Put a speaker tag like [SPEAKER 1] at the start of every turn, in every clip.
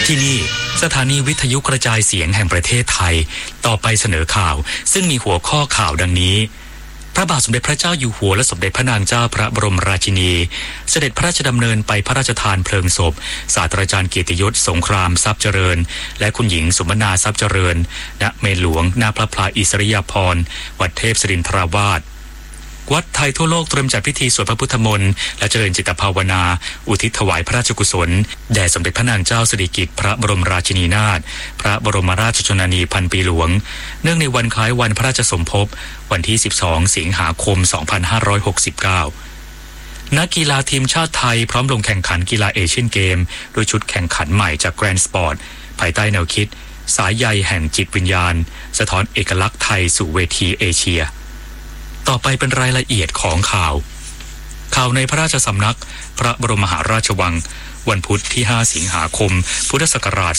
[SPEAKER 1] ที่นี่สถานีวิทยุกระจายเสียงแห่งประเทศไทยต่อไปเสนอข่าวซึ่งมีหัวข้อข่าวดังนี้พระบาทสมเด็จพระเจ้าอยู่หัวและสมเด็จพระนางเจ้าพระบรมราชินีเสด็จพระราชดำเนินไปพระราชทานเพลิงศพศาสตราจารย์เกียรติยศสงครามทรัพย์เจริญและคุณหญิงสุมนาทรัพย์เจริญณเมรุหลวงหน้าพระพลาอิสริยาภรณ์วัดเทพศิรินทราวาสวัดไทยทั่วโลกเตรียมจัดพิธีสวดพระพุทธมนต์และเจริญจิตภาวนาอุทิศถวายพระราชกุศลแด่สมเด็จพระนางเจ้าสิริกิติ์พระบรมราชินีนาถพระบรมราชชนนีพันปีหลวงเนื่องในวันคล้ายวันพระราชสมภพวันที่12สิงหาคม2569นักกีฬาทีมชาติไทยพร้อมลงแข่งขันกีฬาเอเชียนเกมโดยชุดแข่งขันใหม่จากแกรนด์สปอร์ตภายใต้แนวคิดสายใยแห่งจิตวิญญาณสะท้อนเอกลักษณ์ไทยสู่เวทีเอเชียต่อไปเป็นรายละเอียดของข่าวในพระราชสำนักพระบรมมหาราชวังวันพุธที่5สิงหาคมพุทธศักราช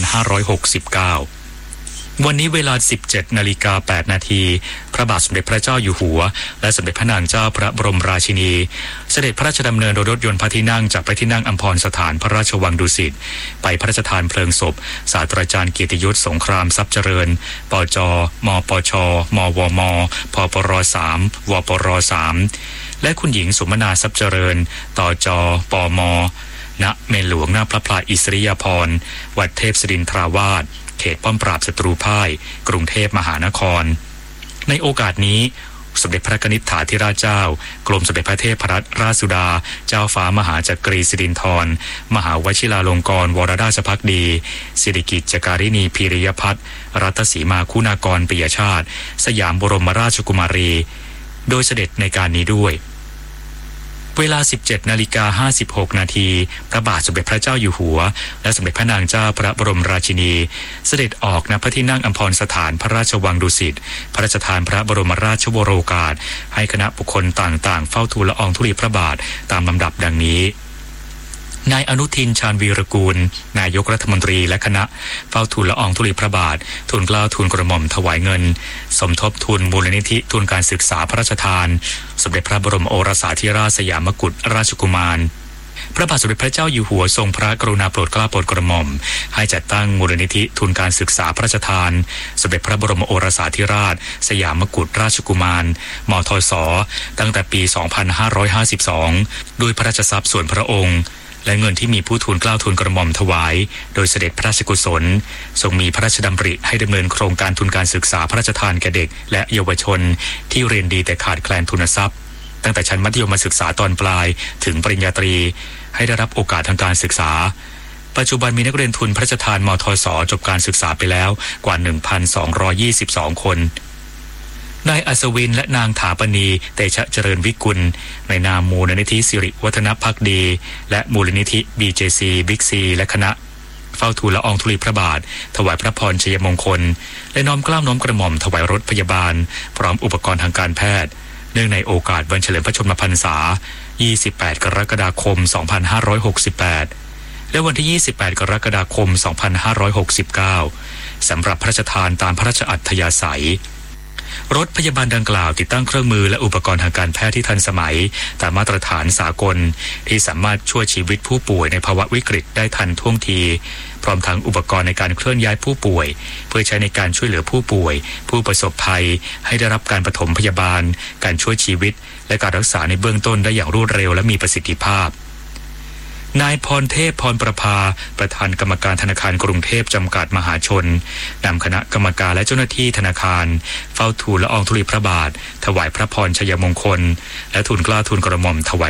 [SPEAKER 1] 2569วันนี้เวลา 17:08 น.พระบาทสมเด็จพระเจ้าอยู่หัวและสมเด็จพระนางเจ้าพระบรมราชินีเสด็จพระราชดำเนินโดยรถยนต์พระที่นั่งจากพระที่นั่งอัมพรสถานพระราชวังดุสิตไปพระราชทานเพลิงศพศาสตราจารย์เกียรติยศสงครามทรัพย์เจริญปจมปชมวมพปร3วปร3และคุณหญิงสุมนาทรัพย์เจริญตจปมณเมรุหลวงหน้าพระพลาอิสริยาภรณ์วัดเทพศิรินทราวาสเขตป้อมปราบศัตรูพ่ายกรุงเทพมหานครในโอกาสนี้สมเด็จพระนิษฐาธิราชเจ้ากรมสมเด็จพระเทพรัตนราชสุดาเจ้าฟ้ามหาจักรีสิรินธรมหาวชิราลงกรณ์วรราชภักดีสิริกิติ์จการิณีพีริยพัฒน์รัตสีมาคุณากรปิยชาติสยามบรมราชกุมารีโดยเสด็จในการนี้ด้วยเวลา 17:56 น.พระบาทสมเด็จพระเจ้าอยู่หัวและสมเด็จพระนางเจ้าพระบรมราชินีเสด็จออกณพระที่นั่งอัมพรสถานพระราชวังดุสิตพระราชทานพระบรมราชวโรกาสให้คณะบุคคลต่างๆเฝ้าทูลละอองธุลีพระบาทตามลำดับดังนี้นายอนุทินชาญวีรกูลนายกรัฐมนตรีและคณะเฝ้าทูลละอองธุลีพระบาททูลเกล้าทูลกระหม่อมถวายเงินสมทบทุนมูลนิธิทุนการศึกษาพระราชทานสมเด็จพระบรมโอรสาธิราชสยามกุฎราชกุมารพระบาทสมเด็จพระเจ้าอยู่หัวทรงพระกรุณาโปรดเกล้าโปรดกระหม่อมให้จัดตั้งมูลนิธิทุนการศึกษาพระราชทานสมเด็จพระบรมโอรสาธิราชสยามกุฎราชกุมารมทสตั้งแต่ปี 2552 โดยพระราชทรัพย์ส่วนพระองค์และเงินที่มีผู้ทูลเกล้าทูลกระหม่อมถวายโดยเสด็จพระราชกุศลทรงมีพระราชดำริให้ดำเนินโครงการทุนการศึกษาพระราชทานแก่เด็กและเยาวชนที่เรียนดีแต่ขาดแคลนทุนทรัพย์ตั้งแต่ชั้นมัธยมศึกษาตอนปลายถึงปริญญาตรีให้ได้รับโอกาสทางการศึกษาปัจจุบันมีนักเรียนทุนพระราชทานมทสจบการศึกษาไปแล้วกว่า 1,222 คนนายอัศวินและนางถาปณีเตชะเจริญวิกุลในนามมูลนิธิสิริวัฒนภักดีและมูลนิธิ BJC บิ๊กซีและคณะเฝ้าทูลละอองธุลีพระบาทถวายพระพรชัยมงคลและน้อมเกล้าน้อมกระหม่อมถวายรถพยาบาลพร้อมอุปกรณ์ทางการแพทย์เนื่องในโอกาสวันเฉลิมพระชนมพรรษา28 กรกฎาคม 2568และวันที่ 28 กรกฎาคม 2569สำหรับพระราชทานตามพระราชอัธยาศัยรถพยาบาลดังกล่าวติดตั้งเครื่องมือและอุปกรณ์ทางการแพทย์ที่ทันสมัยตามมาตรฐานสากลที่สามารถช่วยชีวิตผู้ป่วยในภาวะวิกฤตได้ทันท่วงทีพร้อมทั้งอุปกรณ์ในการเคลื่อนย้ายผู้ป่วยเพื่อใช้ในการช่วยเหลือผู้ป่วยผู้ประสบภัยให้ได้รับการปฐมพยาบาลการช่วยชีวิตและการรักษาในเบื้องต้นได้อย่างรวดเร็วและมีประสิทธิภาพนายพรเทพพรประภาประธานกรรมการธนาคารกรุงเทพจำกัดมหาชนนำคณะกรรมการและเจ้าหน้าที่ธนาคารเฝ้าทูลละอองธุลีพระบาทถวายพระพรชัยมงคลและทูลเกล้าทูลกระหม่อมถวาย